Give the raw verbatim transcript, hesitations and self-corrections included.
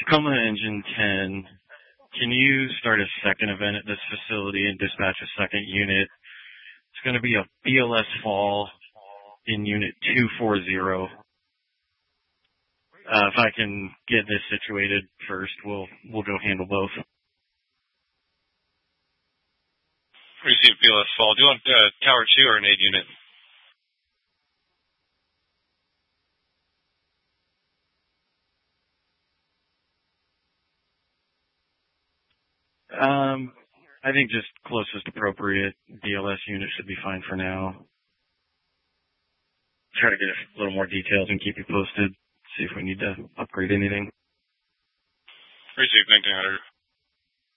Tacoma Engine ten, can you start a second event at this facility and dispatch a second unit? It's going to be a B L S fall in unit two forty. Uh, if I can get this situated first, we'll we'll go handle both. Receive B L S fall. Do you want uh, Tower two or an aid unit? Um, I think just closest appropriate B L S unit should be fine for now. Try to get a little more details and keep you posted. See if we need to upgrade anything. Receive nineteen hundred.